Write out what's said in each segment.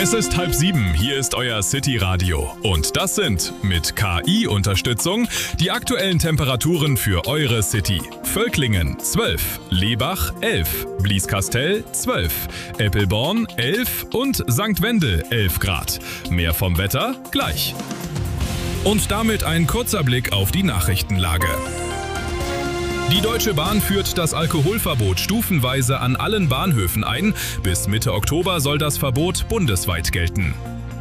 Es ist 6:30, hier ist euer City-Radio. Und das sind, mit KI-Unterstützung, die aktuellen Temperaturen für eure City. Völklingen 12, Lebach 11, Blieskastel 12, Eppelborn 11 und St. Wendel 11 Grad. Mehr vom Wetter gleich. Und damit ein kurzer Blick auf die Nachrichtenlage. Die Deutsche Bahn führt das Alkoholverbot stufenweise an allen Bahnhöfen ein. Bis Mitte Oktober soll das Verbot bundesweit gelten.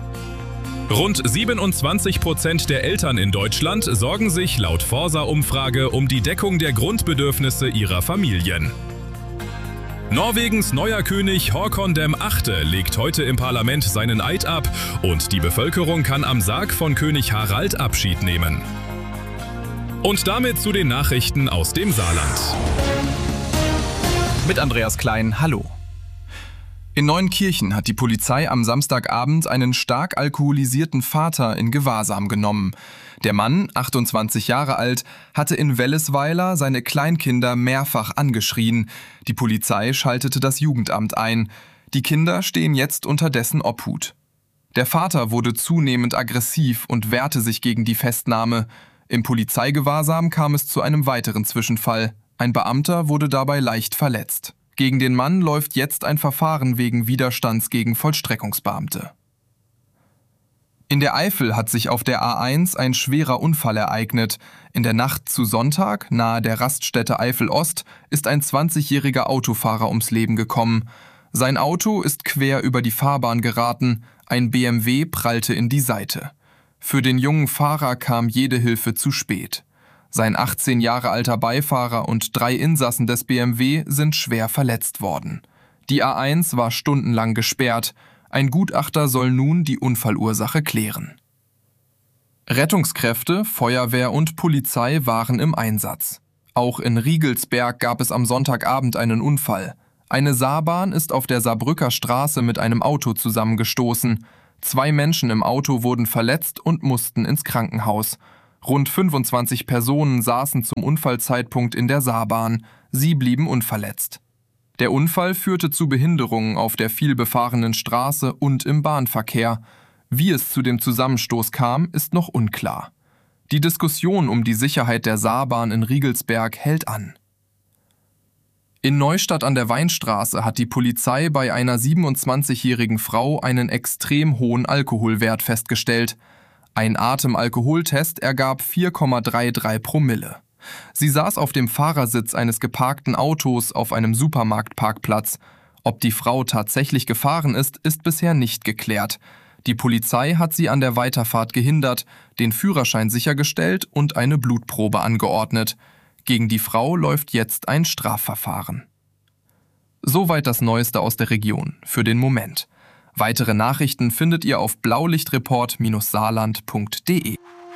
Rund 27% der Eltern in Deutschland sorgen sich laut Forsa-Umfrage um die Deckung der Grundbedürfnisse ihrer Familien. Norwegens neuer König Håkon VIII. Legt heute im Parlament seinen Eid ab und die Bevölkerung kann am Sarg von König Harald Abschied nehmen. Und damit zu den Nachrichten aus dem Saarland. Mit Andreas Klein, hallo. In Neuenkirchen hat die Polizei am Samstagabend einen stark alkoholisierten Vater in Gewahrsam genommen. Der Mann, 28 Jahre alt, hatte in Wellesweiler seine Kleinkinder mehrfach angeschrien. Die Polizei schaltete das Jugendamt ein. Die Kinder stehen jetzt unter dessen Obhut. Der Vater wurde zunehmend aggressiv und wehrte sich gegen die Festnahme. Im Polizeigewahrsam kam es zu einem weiteren Zwischenfall. Ein Beamter wurde dabei leicht verletzt. Gegen den Mann läuft jetzt ein Verfahren wegen Widerstands gegen Vollstreckungsbeamte. In der Eifel hat sich auf der A1 ein schwerer Unfall ereignet. In der Nacht zu Sonntag, nahe der Raststätte Eifel-Ost, ist ein 20-jähriger Autofahrer ums Leben gekommen. Sein Auto ist quer über die Fahrbahn geraten, ein BMW prallte in die Seite. Für den jungen Fahrer kam jede Hilfe zu spät. Sein 18 Jahre alter Beifahrer und 3 Insassen des BMW sind schwer verletzt worden. Die A1 war stundenlang gesperrt. Ein Gutachter soll nun die Unfallursache klären. Rettungskräfte, Feuerwehr und Polizei waren im Einsatz. Auch in Riegelsberg gab es am Sonntagabend einen Unfall. Eine Saarbahn ist auf der Saarbrücker Straße mit einem Auto zusammengestoßen. 2 Menschen im Auto wurden verletzt und mussten ins Krankenhaus. Rund 25 Personen saßen zum Unfallzeitpunkt in der Saarbahn. Sie blieben unverletzt. Der Unfall führte zu Behinderungen auf der vielbefahrenen Straße und im Bahnverkehr. Wie es zu dem Zusammenstoß kam, ist noch unklar. Die Diskussion um die Sicherheit der Saarbahn in Riegelsberg hält an. In Neustadt an der Weinstraße hat die Polizei bei einer 27-jährigen Frau einen extrem hohen Alkoholwert festgestellt. Ein Atemalkoholtest ergab 4,33 Promille. Sie saß auf dem Fahrersitz eines geparkten Autos auf einem Supermarktparkplatz. Ob die Frau tatsächlich gefahren ist, ist bisher nicht geklärt. Die Polizei hat sie an der Weiterfahrt gehindert, den Führerschein sichergestellt und eine Blutprobe angeordnet. Gegen die Frau läuft jetzt ein Strafverfahren. Soweit das Neueste aus der Region, für den Moment. Weitere Nachrichten findet ihr auf blaulichtreport-saarland.de.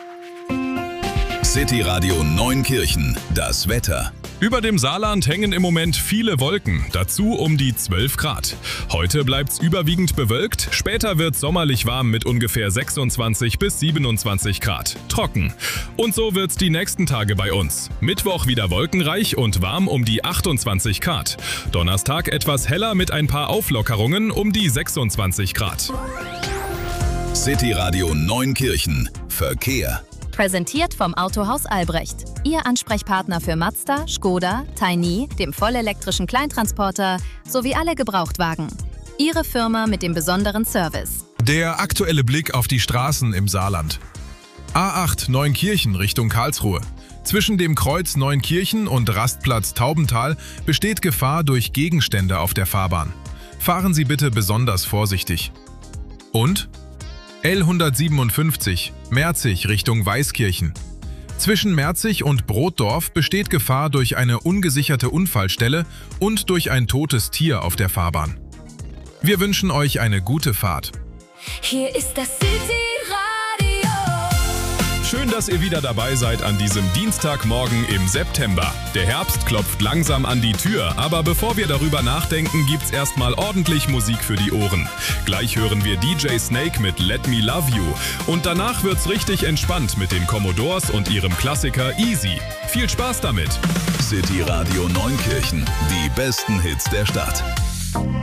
City Radio Neuenkirchen, das Wetter. Über dem Saarland hängen im Moment viele Wolken, dazu um die 12 Grad. Heute bleibt's überwiegend bewölkt, später wird's sommerlich warm mit ungefähr 26 bis 27 Grad. Trocken. Und so wird's die nächsten Tage bei uns. Mittwoch wieder wolkenreich und warm um die 28 Grad. Donnerstag etwas heller mit ein paar Auflockerungen um die 26 Grad. City Radio Neuenkirchen, Verkehr. Präsentiert vom Autohaus Albrecht. Ihr Ansprechpartner für Mazda, Škoda, Tiny, dem vollelektrischen Kleintransporter sowie alle Gebrauchtwagen. Ihre Firma mit dem besonderen Service. Der aktuelle Blick auf die Straßen im Saarland. A8 Neuenkirchen Richtung Karlsruhe. Zwischen dem Kreuz Neuenkirchen und Rastplatz Taubental besteht Gefahr durch Gegenstände auf der Fahrbahn. Fahren Sie bitte besonders vorsichtig. Und L157 Merzig Richtung Weißkirchen. Zwischen Merzig und Brotdorf besteht Gefahr durch eine ungesicherte Unfallstelle und durch ein totes Tier auf der Fahrbahn. Wir wünschen euch eine gute Fahrt. Hier ist das City Radio. Schön, dass ihr wieder dabei seid an diesem Dienstagmorgen im September. Der Herbst klopft langsam an die Tür, aber bevor wir darüber nachdenken, gibt's erstmal ordentlich Musik für die Ohren. Gleich hören wir DJ Snake mit Let Me Love You und danach wird's richtig entspannt mit den Commodores und ihrem Klassiker Easy. Viel Spaß damit! City Radio Neuenkirchen, die besten Hits der Stadt.